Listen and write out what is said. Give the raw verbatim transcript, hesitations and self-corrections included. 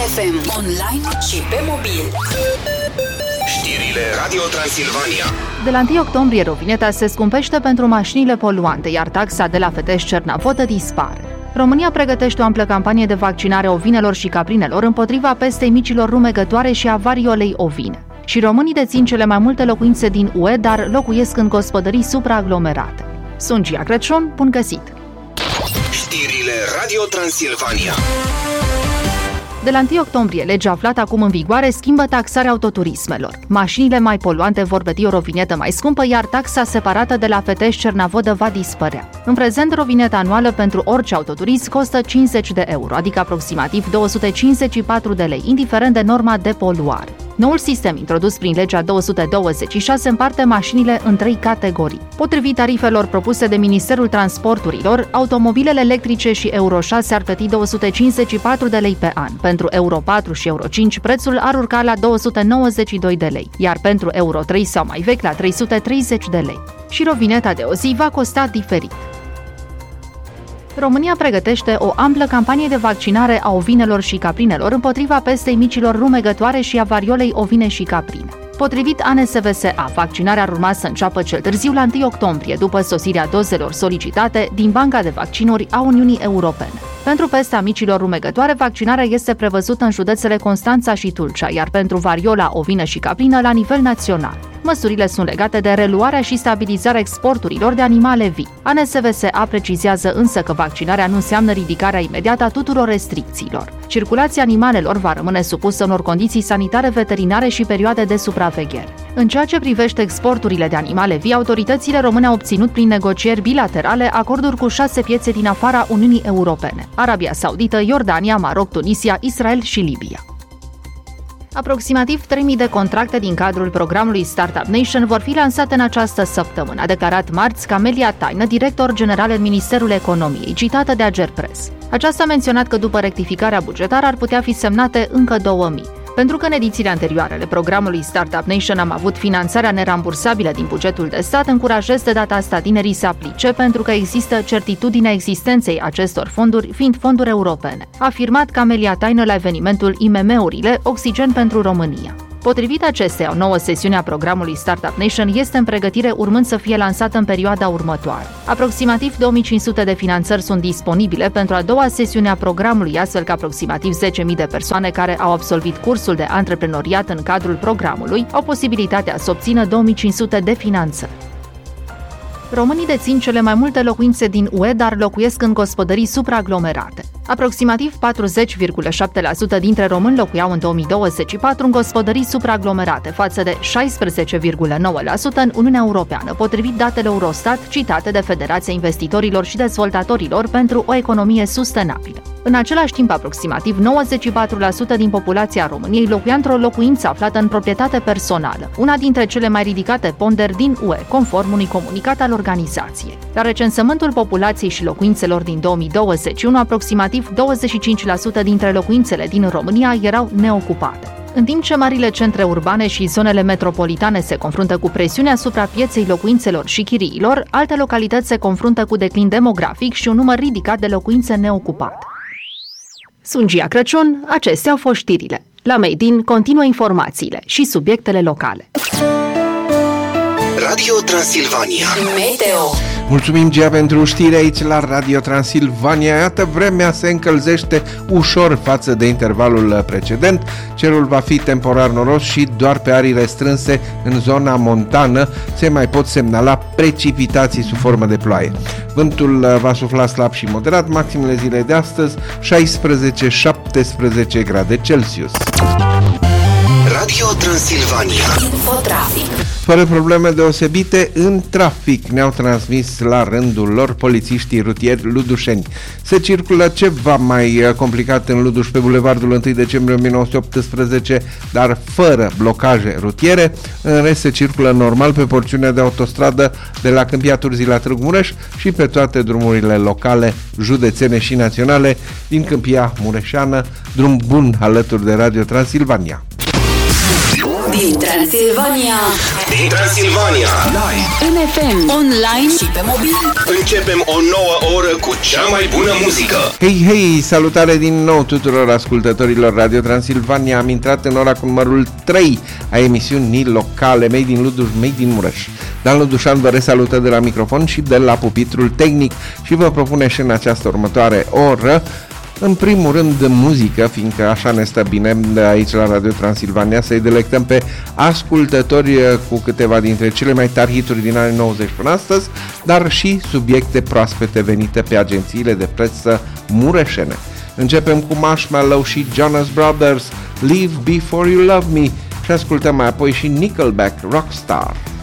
F M, online și pe mobil. Știrile Radio Transilvania. De la întâi octombrie, rovineta se scumpește pentru mașinile poluante, iar taxa de la Fetești-Cernavodă dispare. România pregătește o amplă campanie de vaccinare ovinelor și caprinelor împotriva pestei micilor rumegătoare și a variolei ovine. Și românii dețin cele mai multe locuințe din U E, dar locuiesc în gospodării supraaglomerate. Sunt Gia Crăciun, bun găsit! Știrile Radio Transilvania. De la întâi octombrie, legea aflată acum în vigoare schimbă taxarea autoturismelor. Mașinile mai poluante vor plăti o rovinetă mai scumpă, iar taxa separată de la Fetești-Cernavodă va dispărea. În prezent, rovineta anuală pentru orice autoturism costă cincizeci de euro, adică aproximativ două sute cincizeci și patru de lei, indiferent de norma de poluare. Noul sistem, introdus prin legea două sute douăzeci și șase, împarte mașinile în trei categorii. Potrivit tarifelor propuse de Ministerul Transporturilor, automobilele electrice și Euro șase ar plăti două sute cincizeci și patru de lei pe an. Pentru Euro patru și Euro cinci, prețul ar urca la două sute nouăzeci și doi de lei, iar pentru Euro trei sau mai vechi la trei sute treizeci de lei. Și rovineta de o zi va costa diferit. România pregătește o amplă campanie de vaccinare a ovinelor și caprinelor împotriva pestei micilor rumegătoare și a variolei ovine și caprine. Potrivit A N S V S A, vaccinarea ar urma să înceapă cel târziu la întâi octombrie, după sosirea dozelor solicitate din Banca de Vaccinuri a Uniunii Europene. Pentru pesta micilor rumegătoare, vaccinarea este prevăzută în județele Constanța și Tulcea, iar pentru variola ovină și caprină la nivel național. Măsurile sunt legate de reluarea și stabilizarea exporturilor de animale vii. A N S V S A precizează însă că vaccinarea nu înseamnă ridicarea imediată a tuturor restricțiilor. Circulația animalelor va rămâne supusă unor condiții sanitare, veterinare și perioade de supraveghere. În ceea ce privește exporturile de animale vii, autoritățile române au obținut prin negocieri bilaterale acorduri cu șase piețe din afara Uniunii Europene: Arabia Saudită, Iordania, Maroc, Tunisia, Israel și Libia. Aproximativ trei mii de contracte din cadrul programului Startup Nation vor fi lansate în această săptămână, a declarat marți Camelia Taină, director general în Ministerul Economiei, citată de Agerpres. Aceasta a menționat că după rectificarea bugetară ar putea fi semnate încă două mii. Pentru că în edițiile anterioare ale programului Startup Nation am avut finanțarea nerambursabilă din bugetul de stat, încurajez de data asta tinerii să aplice, pentru că există certitudinea existenței acestor fonduri, fiind fonduri europene, a afirmat Camelia Taină la evenimentul I M M-urile Oxigen pentru România. Potrivit acesteia, o nouă sesiune a programului Startup Nation este în pregătire, urmând să fie lansată în perioada următoare. Aproximativ două mii cinci sute de finanțări sunt disponibile pentru a doua sesiune a programului, astfel că aproximativ zece mii de persoane care au absolvit cursul de antreprenoriat în cadrul programului au posibilitatea să obțină două mii cinci sute de finanțări. Românii dețin cele mai multe locuințe din U E, dar locuiesc în gospodării supraaglomerate. Aproximativ patruzeci virgulă șapte la sută dintre români locuiau în două mii douăzeci și patru în gospodării supraaglomerate, față de șaisprezece virgulă nouă la sută în Uniunea Europeană, potrivit datelor Eurostat citate de Federația Investitorilor și Dezvoltatorilor pentru o economie sustenabilă. În același timp, aproximativ nouăzeci și patru la sută din populația României locuia într-o locuință aflată în proprietate personală, una dintre cele mai ridicate ponderi din U E, conform unui comunicat al organizației. La recensământul populației și locuințelor din două mii douăzeci și unu, aproximativ douăzeci și cinci la sută dintre locuințele din România erau neocupate. În timp ce marile centre urbane și zonele metropolitane se confruntă cu presiunea asupra pieței locuințelor și chiriilor, alte localități se confruntă cu declin demografic și un număr ridicat de locuințe neocupate. Sunt Gia Crăciun, acestea au fost știrile. La Made in continuă informațiile și subiectele locale. Radio Transilvania. Meteo. Mulțumim, Gia, pentru știri aici la Radio Transilvania. Iată, vremea se încălzește ușor față de intervalul precedent. Cerul va fi temporar noros și doar pe arii restrânse în zona montană se mai pot semnala precipitații sub formă de ploaie. Vântul va sufla slab și moderat, maximele zilei de astăzi șaisprezece șaptesprezece grade Celsius. Radio Transilvania. Infotrafic. Fără probleme deosebite în trafic, ne-au transmis la rândul lor polițiștii rutieri ludușeni. Se circulă ceva mai complicat în Luduș pe bulevardul întâi decembrie o mie nouă sute optsprezece, dar fără blocaje rutiere. În rest se circulă normal pe porțiunea de autostradă de la Câmpia Turzii la Târgu Mureș și pe toate drumurile locale, județene și naționale din Câmpia Mureșeană. Drum bun alături de Radio Transilvania. Din Transilvania. Din Transilvania. Live. În F M. Online și pe mobil. Începem o nouă oră cu cea mai bună muzică. Hei, hei, salutare din nou tuturor ascultătorilor Radio Transilvania. Am intrat în ora cu numărul trei a emisiunii locale Made in Luduș, Made in Mureș. Dan Ludușan vă resalută de la microfon și de la pupitrul tehnic și vă propune și în această următoare oră, în primul rând, muzică, fiindcă așa ne stă bine de aici la Radio Transilvania, să-i delectăm pe ascultători cu câteva dintre cele mai tari hituri din anii nouăzeci până astăzi, dar și subiecte proaspete venite pe agențiile de presă mureșene. Începem cu Marshmallow și Jonas Brothers, Live Before You Love Me, și ascultăm mai apoi și Nickelback, Rockstar.